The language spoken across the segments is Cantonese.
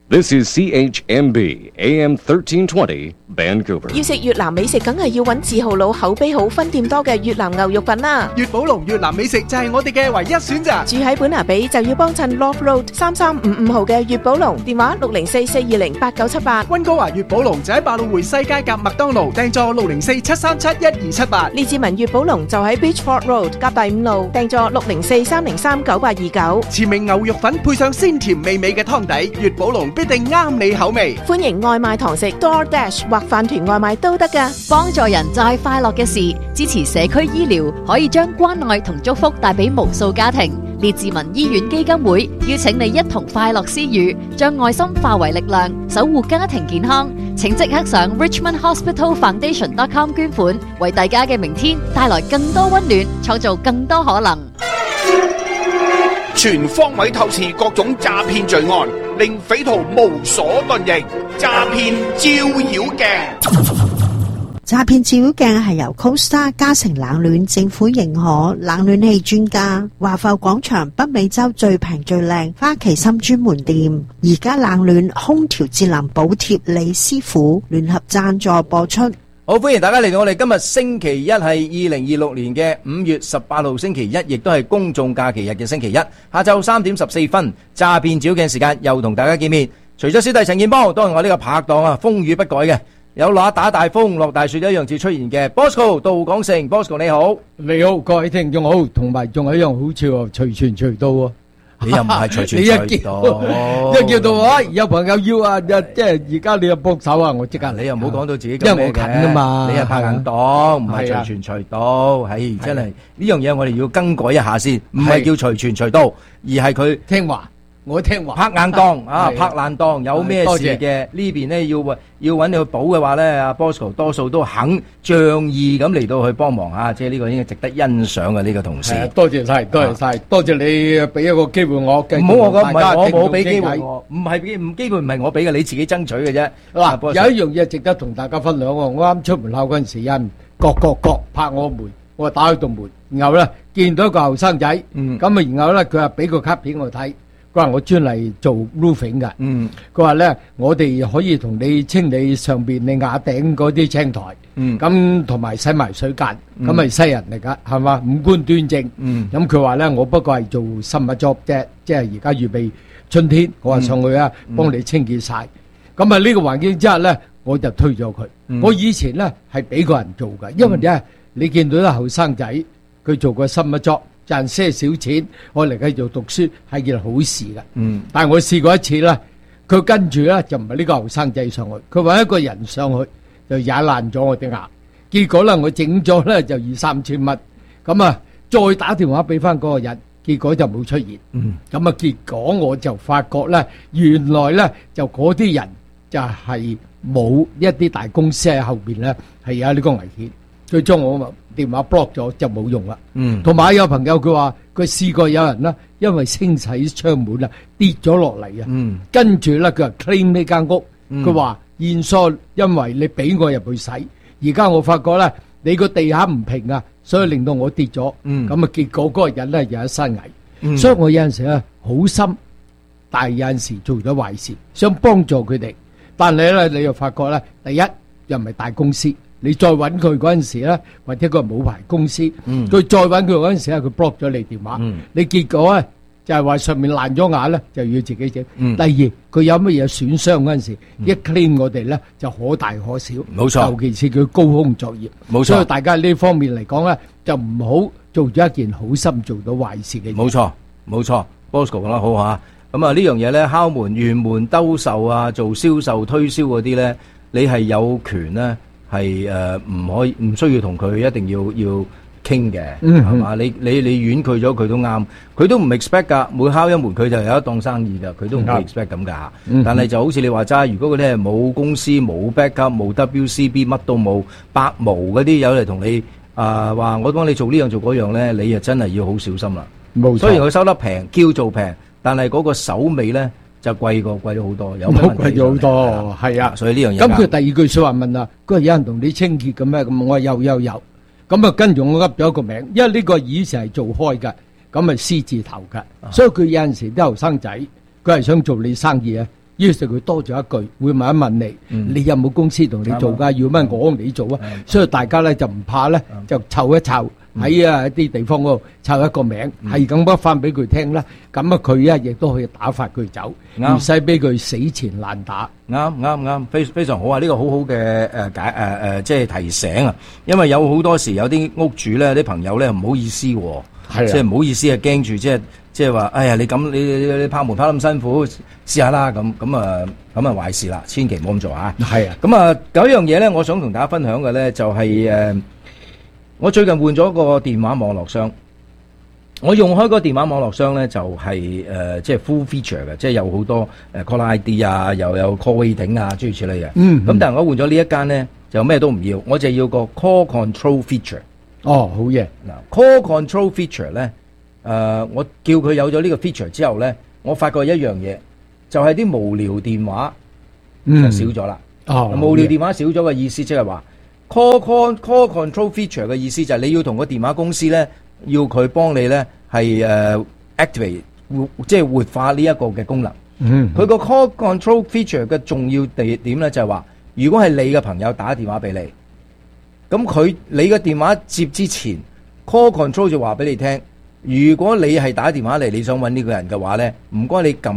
This is CHMB AM 1320 Vancouver。 要食越南美食，梗係要揾字號佬、口碑好、分店多嘅越南牛肉粉啦。 粵寶龍越南美食就係我哋嘅唯一選擇。 住喺本拿比就要幫襯 Love Road 3355號嘅粵寶龍，電話604-420-8978。 溫哥華粵寶龍就喺百老匯西街夾麥當勞，訂座604-737-1278。 列治文粵寶龍就喺 Beachford Road 夾第5路，訂座604-303-9829。 馳名牛肉粉配上鮮甜美味嘅湯底，粵寶龍必定啱你口味。 歡迎外賣堂食 DoorDash 或飯團外賣都得㗎。 幫助人就係快樂嘅事，支持社區醫療，可以將關愛同祝福帶俾無數家庭。列治文醫院基金會邀請你一同快樂施予，將愛心化為力量，守護家庭健康。請即刻上 richmondhospitalfoundation.com 捐款，為大家嘅明天帶來更多溫暖，創造更多可能。 全方位透視各種詐騙罪案，令匪徒無所遁形。詐騙照妖鏡。 詐騙照妖鏡係由 Costa 嘉誠冷暖政府認可冷暖氣專家華埠廣場北美洲最平最靚花旗參專門店，而家冷暖空調節能補貼李師傅聯合贊助播出。 好，歡迎大家嚟到我哋今日星期一係2026年嘅5月18號星期一，亦都係公眾假期日嘅星期一，下晝3點14分，詐騙照妖鏡時間又同大家見面。除咗小弟陳健波，當然我呢個拍檔啊，風雨不改嘅。有打大風落大雪一樣至出現嘅 Bosco 杜廣成 Bosco 你好。 你好，各位聽眾好，同埋仲有一樣好處喎，隨傳隨到喎。 你又唔係隨傳隨到， 一叫到啊，有朋友要啊，即係而家你又幫手啊，我即刻。 你又唔好講到自己因為我近啊嘛， 你係拍硬檔，唔係隨傳隨到，係真係呢樣嘢我哋要更改一下先，唔係叫隨傳隨到，而係佢聽話。我聽話， 拍硬檔啊，拍爛檔，有咩事嘅呢邊呢？要揾你去補嘅話咧，阿 Bosco 多數都肯仗義咁嚟到去幫忙啊！即係呢個應該值得欣賞嘅呢個同事。 多謝晒，多謝晒，多謝你俾一個機會我。 唔好我講，唔係我冇俾機會我，唔係機會唔係我俾嘅，你自己爭取嘅啫。 嗱，有一樣嘢值得同大家分享喎。我啱出門口嗰陣時，有人各拍我門，我打開道門，然後咧見到一個後生仔，咁啊，然後咧佢話俾個卡片我睇。佢話我專嚟做 roofing 㗎，佢話咧我哋可以同你清理上邊你瓦頂嗰啲青苔，咁同埋洗埋水間，咁係西人嚟㗎，係嘛？五官端正，咁佢話咧我不過係做 summer job 啫，即係而家預備春天，我話上去啊幫你清潔晒。咁啊呢個環境之下咧，我就推咗佢。我以前咧係俾個人做㗎，因為咧你見到啲後生仔佢做個 summer job。賺些少錢，我嚟繼續讀書係件好事噶。但係我試過一次啦，佢跟住咧就唔係呢個後生仔上去，佢揾一個人上去就踩爛咗我啲牙。結果咧我整咗咧就2-3千蚊，咁啊再打電話俾翻嗰個人，結果就冇出現。咁啊結果我就發覺咧，原來咧就嗰啲人就係冇一啲大公司喺後邊咧係有呢個危險，最終我電話 block 咗就冇用啦。同埋有朋友佢話佢試過有人啦，因為清洗窗門啊跌咗落嚟啊，跟住咧佢話 claim 呢間屋，佢話現疏，因為你俾我入去洗，而家我發覺咧你個地下唔平啊，所以令到我跌咗。咁啊結果嗰個人咧有一身蟻，所以我有陣時咧好心，但係有陣時做咗壞事，想幫助佢哋，但係咧你又發覺咧，第一又唔係大公司。你再揾佢嗰陣時咧，或者佢冇牌公司，佢再揾佢嗰陣時咧，佢 block 咗你電話，你結果咧就係話上面爛咗牙咧，就要自己整。第二，佢有乜嘢損傷嗰陣時，一 claim 我哋咧就可大可小， 冇錯。 尤其是佢高空作業， 冇錯。 所以大家呢方面嚟講咧，就唔好做咗一件好心做到壞事嘅嘢。 冇錯，冇錯。Bosco 講得好嚇，咁啊呢樣嘢咧，敲門、圓門、兜售啊，做銷售、推銷嗰啲咧，你係有權咧。係唔可以唔需要同佢一定要傾嘅，係嘛？你婉拒咗佢都啱，佢都唔 expect 㗎。每敲一門佢就有一檔生意㗎，佢都唔會 expect 咁㗎。但係就好似你話齋，如果嗰啲係冇公司、冇 backup、冇 WCB 乜都冇，白毛嗰啲有嚟同你話我幫你做呢樣做嗰樣咧，你就真係要好小心啦。冇錯。雖然佢收得平，叫做平，但係嗰個手尾咧。就貴咗好多，有乜貴咗好多，係啊， 所以呢樣嘢。 咁佢第二句説話問啊，佢話有人同你清潔嘅咩？咁我話有，咁啊跟住我噏咗一個名，因為呢個以前係做開㗎，咁啊獅字頭㗎，所以佢有陣時啲後生仔，佢係想做你生意啊， 於是佢多咗一句，會問一問你，你有冇公司同你做㗎？要乜我你做啊？所以大家咧就唔怕咧，就湊一湊喺一啲地方嗰度湊一個名，係咁噏翻俾佢聽啦。咁啊佢亦都可以打發佢走，唔使俾佢死纏爛打。 啱，非常好啊！呢個好好嘅即係提醒啊，因為有好多時有啲屋主咧，啲朋友咧唔好意思喎，即係唔好意思啊，驚住即係話，哎呀，你咁你拍門拍咁辛苦，試下啦，咁啊壞事啦，千祈唔好咁做啊！ 係啊， 咁啊有一樣嘢咧，我想同大家分享嘅咧，就係我最近換咗個電話網絡箱，我用開個電話網絡箱咧，就係即係 full feature 嘅，即係有好多caller ID 啊，又有 call waiting 啊，諸如此類嘅。咁但係我換咗呢一間咧，就咩都唔要，我就要個 call control feature。 哦，好嘢！ 嗱 ，call control feature 咧。我叫佢有咗呢個 feature 之後咧，我發覺一樣嘢，就係啲無聊電話就少咗啦。無聊電話少咗嘅意思即係話 call control feature 嘅意思就係你要同個電話公司咧，要佢幫你咧係activate 即係活化呢一個嘅功能。佢個 call control feature 嘅重要地點咧就係話，如果係你嘅朋友打電話俾你，咁你嘅電話接之前 call control 就話俾你聽。如果你係打電話嚟，你想揾呢個人嘅話咧，唔該你撳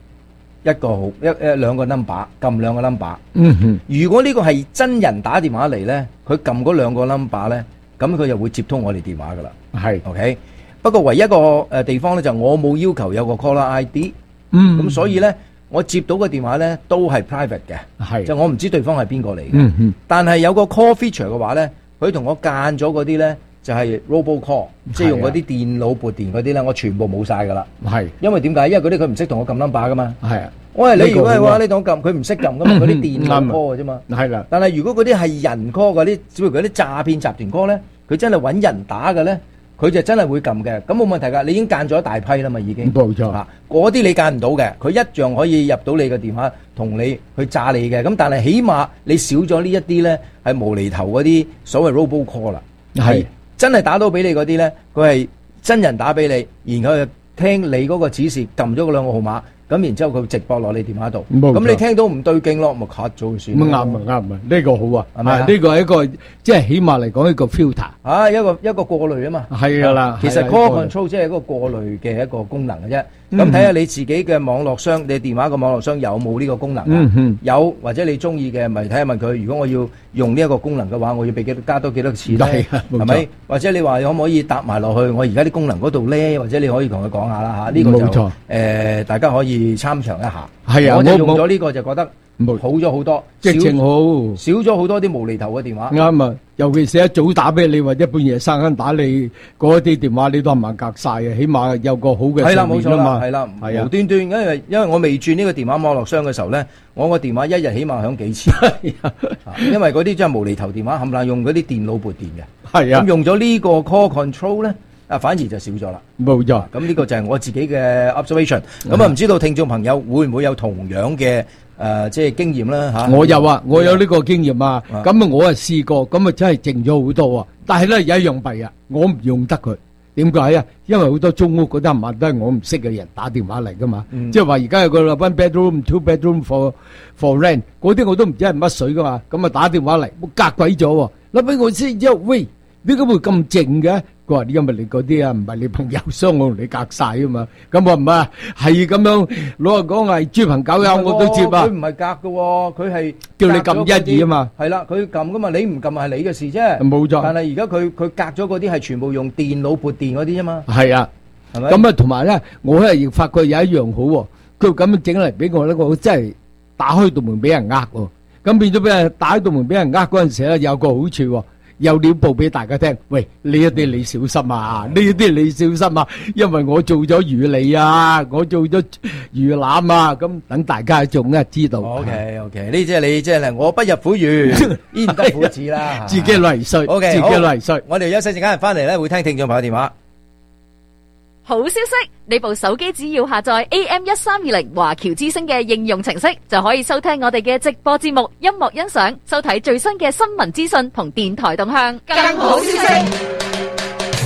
兩個 number， 撳兩個 number。如果呢個係真人打電話嚟咧，佢撳嗰兩個 number 咧，咁佢就會接通我哋電話噶啦。係 ，OK。不過唯一一個地方咧就我冇要求有個 caller ID。咁所以咧，我接到嘅電話咧都係 private 嘅。係，就我唔知對方係邊個嚟嘅。但係有個 call feature 嘅話咧，佢同我間咗嗰啲咧。就係 robocall， 即係用嗰啲電腦撥電嗰啲咧，我全部冇晒噶啦。係，因為點解？因為嗰啲佢唔識同我撳 number 噶嘛。係啊，我話你如果係話你同我撳，佢唔識撳噶嘛，嗰啲電腦 call 嘅啫嘛。係啦。但係如果嗰啲係人 call 嗰啲，只不過嗰啲詐騙集團 call 咧，佢真係揾人打嘅咧，佢就真係會撳嘅。咁冇問題㗎，你已經間咗一大批啦嘛，已經。冇錯。嚇，嗰啲你間唔到嘅，佢一樣可以入到你嘅電話同你去炸你嘅。咁但係起碼你少咗呢一啲咧係無厘頭嗰啲所謂 robocall 啦。係。真係打到俾你嗰啲咧，佢係真人打俾你，然後就聽你嗰個指示，撳咗嗰兩個號碼，咁然之後佢直播落你電話度。咁你聽到唔對勁咯，咪 cut 咗佢算。咁啱啊，呢個好啊，係咪？呢個係一個即係起碼嚟講一個 filter，一個過濾啊嘛。係㗎啦，其實 call control 即係一個過濾嘅一個功能嘅啫。咁睇下你自己嘅網絡商，你電話個網絡商有冇呢個功能啊？有或者你中意嘅，咪睇下問佢。如果我要用呢一個功能嘅話，我要俾加多幾多錢咧？係咪？或者你話你可唔可以搭埋落去？我而家啲功能嗰度咧，或者你可以同佢講下啦嚇。呢個就大家可以參詳一下。係啊，我用咗呢個就覺得好咗好多，直情好少咗好多啲無厘頭嘅電話。啱啊，尤其是一早打俾你或者半夜三更打你嗰啲電話，你都係慢隔晒嘅，起碼有個好嘅。係啦，冇錯啦，係啦，無端端，因為我未轉呢個電話網絡商嘅時候咧，我個電話一日起碼響幾次，因為嗰啲真係無厘頭電話，冚唪唥用嗰啲電腦撥電嘅。係啊，咁用咗呢個 call control 咧，反而就少咗啦。冇錯，咁呢個就係我自己嘅 observation。咁啊，唔知道聽眾朋友會唔會有同樣嘅？即係經驗啦嚇，我有啊，我有呢個經驗啊。咁啊，我係試過，咁啊真係靜咗好多啊。但係咧有一樣弊啊，我唔用得佢。點解啊？因為好多租屋嗰啲冚都係我唔識嘅人打電話嚟噶嘛。即係話而家有個 one bedroom、two bedroom for rent，嗰啲我都唔知係乜水噶嘛。咁啊打電話嚟，我隔鬼咗喎。諗俾我先之後，喂，點解會咁靜嘅？佢話：因為你嗰啲啊，唔係你朋友商，我同你隔晒啊嘛。咁我唔係，係咁樣老實講係豬朋狗友我都接啊。佢唔係隔嘅喎，佢係叫你撳一二啊嘛。係啦，佢撳噶嘛，你唔撳係你嘅事啫。冇錯。但係而家佢隔咗嗰啲係全部用電腦撥電嗰啲啊嘛。係啊，係咪？咁啊，同埋咧，我係亦發覺有一樣好喎，佢咁樣整嚟俾我咧，我真係打開道門俾人呃喎。咁變咗俾人打開道門俾人呃嗰陣時咧，有個好處喎。有料報俾大家聽，喂，呢一啲你小心啊，呢一啲你小心啊，因為我做咗魚餌啊，我做咗魚腩啊，咁等大家仲咧知道。OK，呢即係你即係我不入虎穴，焉得虎子啦，自己嚟衰。OK，自己嚟衰。我哋休息陣間翻嚟咧，會聽聽眾朋友電話。 好消息！你部手機只要下載 AM1320華僑之聲嘅應用程式，就可以收聽我哋嘅直播節目、音樂欣賞、收睇最新嘅新聞資訊同電台動向。更好消息！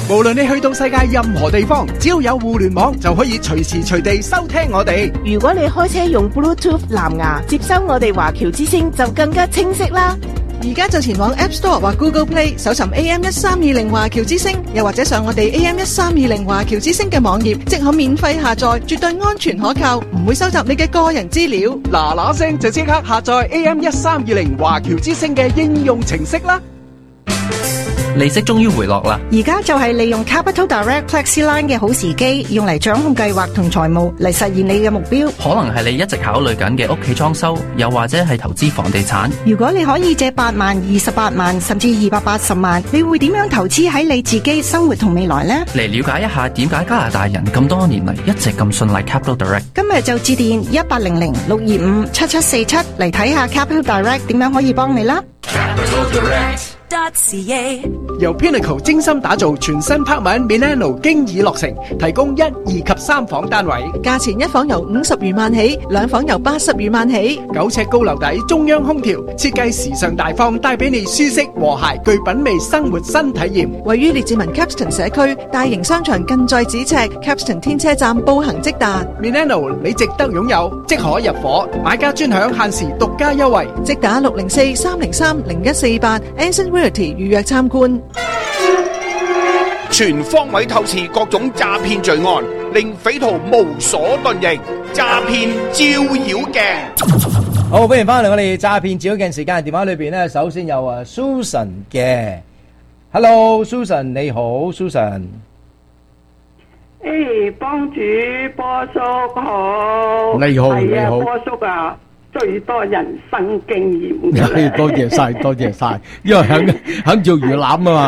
無論你去到世界任何地方，只要有互聯網就可以隨時隨地收聽我哋。 如果你開車用 Bluetooth 藍牙接收我哋華僑之聲，就更加清晰啦。 而家就前往 App Store 或 Google Play 搜尋 AM1320 華僑之聲，又或者上我哋 AM1320 華僑之聲嘅網頁，即可免費下載，絕對安全可靠，唔會收集你嘅個人資料。 嗱嗱聲就即刻下載 AM1320 華僑之聲嘅應用程式啦。 利息終於回落啦！ 而家就係利用 Capital Direct FlexiLine 嘅好時機，用嚟掌控計劃同財務嚟實現你嘅目標。 可能係你一直考慮緊嘅屋企裝修，又或者係投資房地產。 如果你可以借8萬、28萬甚至280萬，你會點樣投資喺你自己生活同未來呢？ 嚟了解一下點解加拿大人咁多年嚟一直咁信賴 Capital Direct。 今日就致電1800-625-7747嚟睇下 Capital Direct 點樣可以幫你啦。 由 Pinnacle 精心打造全新拍賣 Milano 經已落成，提供1、2及3房單位， 價錢一房由50餘萬起，2房由80餘萬起。 9尺高樓底中央空調，設計時尚大方，帶俾你舒適和諧具品味生活新體驗。 位於列治文 Capston 社區，大型商場近在咫尺， Capston 天車站步行即達。 Milano 你值得擁有，即可入伙，買家專享限時獨家優惠， 即打604-303-0148 Anson Realty 預約參觀。 全方位透視各種詐騙罪案，令匪徒無所遁形。詐騙照妖鏡。 好，歡迎翻嚟我哋詐騙照妖鏡時間。電話裏邊咧，首先有Susan 嘅。Hello Susan， 你好 Susan。 幫主波叔好。 你好，你好， 波叔啊，最多人生經驗嘅。 多謝晒，多謝晒，因為肯做魚腩啊嘛。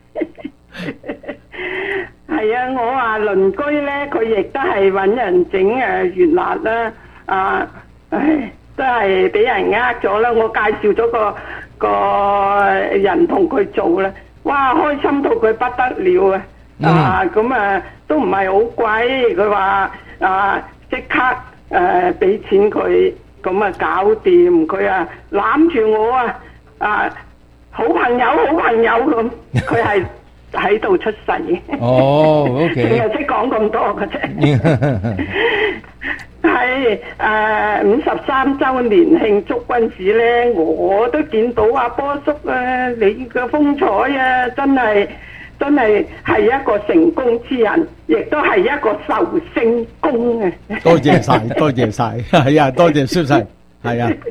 係啊，我話鄰居咧，佢亦都係揾人整魚辣啦，都係俾人呃咗啦。我介紹咗個人同佢做啦，哇，開心到佢不得了啊！咁都唔係好貴，佢話即刻俾錢佢，咁搞掂，佢攬住我好朋友咁，佢係喺度出世嘅。哦 ，OK， 淨係識講咁多嘅啫。係53週年慶祝嗰陣時咧，我都見到阿波叔你嘅風采真係係一個成功之人，亦都係一個壽星公啊！ 多謝晒，多謝晒，係啊，多謝消息，係啊。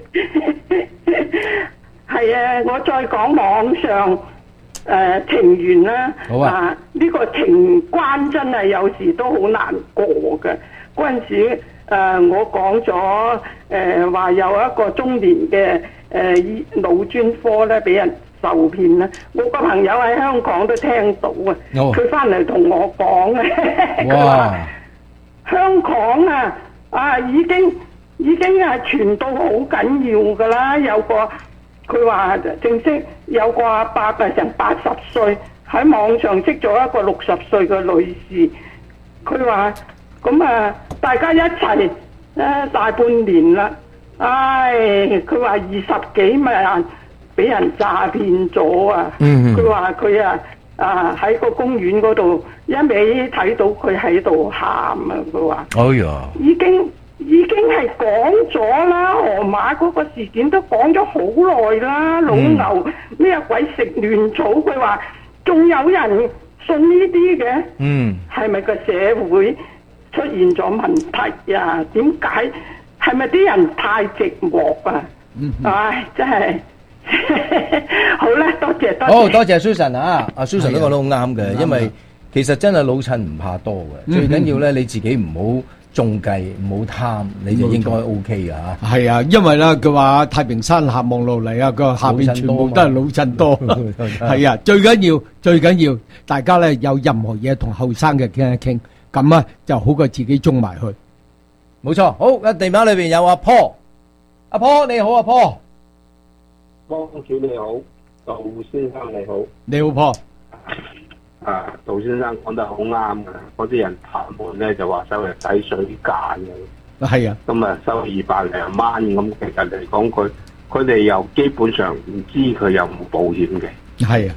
係啊，我再講網上情緣啦。好啊。呢個情關真係有時都好難過嘅。嗰陣時我講咗話有一個中年嘅腦專科咧俾人受騙啦。我個朋友喺香港都聽到啊。佢翻嚟同我講啊。哇！香港已經傳到好緊要噶啦，佢話正式有個阿伯成80歲喺網上識咗一個60歲嘅女士，佢話咁大家一齊大半年啦，佢話20幾萬俾人詐騙咗啊！佢話佢喺個公園嗰度一味睇到佢喺度喊啊！佢話已經係講咗啦，河馬嗰個事件都講咗好耐啦，老牛咩鬼食亂草，佢話仲有人信呢啲嘅，係咪個社會出現咗問題啊？點解係咪啲人太寂寞啊？真係好啦，多謝。 好多謝 Susan 阿 Susan 都講得好啱嘅，因為其實真係老襯唔怕多嘅，最緊要咧你自己唔好中計，唔好貪，你就應該 OK 噶吓。係啊，因為咧佢話太平山下望落嚟啊，個下邊全部都係老襯多。係啊，最緊要大家咧有任何嘢同後生嘅傾一傾，咁啊就好過自己中埋去。冇錯，好，電話裏邊有阿 Paul， 阿 Paul 你好，阿 Paul， 幫主你好，杜先生你好， 你好 Paul。 杜先生講得好啱嘅，嗰啲人談判咧就話收人抵水價嘅，係啊，咁收200零蚊咁，其實嚟講佢哋又基本上唔知佢有冇保險嘅，係啊，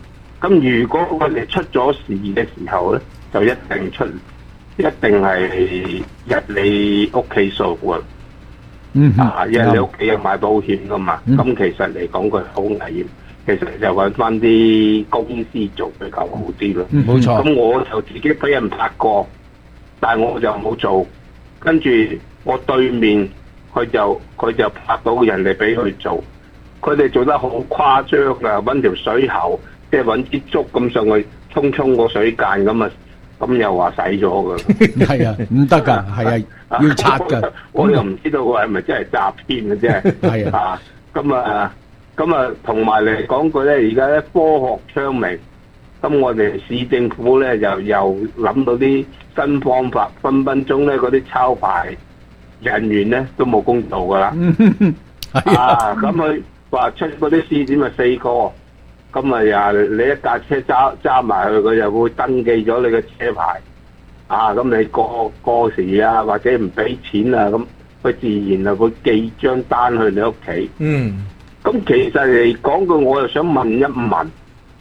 咁如果佢哋出咗事嘅時候咧，就一定係入你屋企數嘅。因為你屋企有買保險噶嘛，咁其實嚟講佢好危險，其實就揾翻啲公司做比較好啲咯。 冇錯。 咁我就自己俾人拍過，但係我就冇做。跟住我對面佢就拍到人哋俾佢做，佢哋做得好誇張啊！揾條水喉，即係揾支竹咁上去沖個水間咁啊！咁又話洗咗㗎， 係啊，唔得㗎，係啊，要拆㗎。 我又唔知道佢係咪真係詐騙嘅啫。係啊，咁啊，同埋嚟講句咧，而家咧科學昌明，咁我哋市政府咧又諗到啲新方法，分鐘咧嗰啲抄牌人員咧都冇工做㗎啦。咁佢話出嗰啲試點咪4個。咁你一架車揸埋去，佢就會登記咗你嘅車牌。咁你過時啊，或者唔俾錢啊，咁佢自然就會寄張單去你屋企。咁其實嚟講句，我又想問一問，